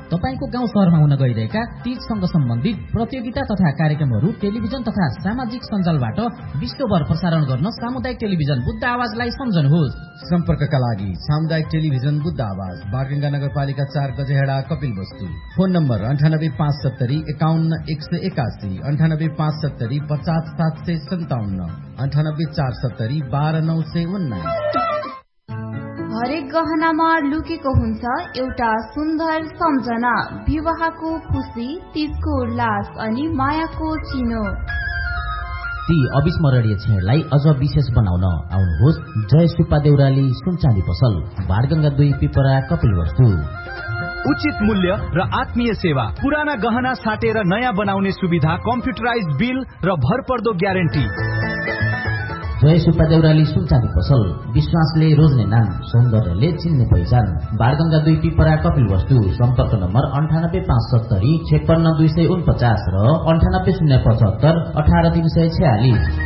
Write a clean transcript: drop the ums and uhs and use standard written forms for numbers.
तपाईको गाउँ शहरमा हुन गइरहेका तीजसँग सम्बन्धित प्रतियोगिता तथा कार्यक्रमहरू टेलिभिजन तथा सामाजिक सञ्जालबाट विश्वभर प्रसारण गर्न सामुदायिक टेलिभिजन बुद्ध आवाजलाई सम्झनुहोस्। सम्पर्कका लागि सामुदायिक टेलिभिजन बुद्ध आवाज, बागडुङ्गा नगरपालिका 4 गजेहडा, कपिलवस्तु। Phone number 9857 51 181, 9857 50 757, 98 470 12 919। हरेक गहनामा लुकेको हुन्छ एउटा सुन्दर सम्झना, विवाहको खुशी, तीजको उल्लास अनि मायाको चिनो। ती अविस्मरणीय क्षणलाई अझ विशेष बनाउन आउनुहोस् जय सुब्बा देउराली सुनचाँदी पसल, बारगंगा 2 पिपरा, कपिलवस्तु। उचित मूल्य र आत्मीय सेवा, पुराना गहना साटेर नयाँ बनाउने सुविधा, कम्प्युटराइज बिल र भरपर्दो ग्यारेन्टी। जय सुब्बा देउराली सुनचाँदी पसल, विश्वासले रोज्ने नाम, सौन्दर्यले चिन्ने पहिचान, बारगंगा 2 पिपरा, कपिलवस्तु। सम्पर्क नम्बर 9857 56249 र 98 075 18346।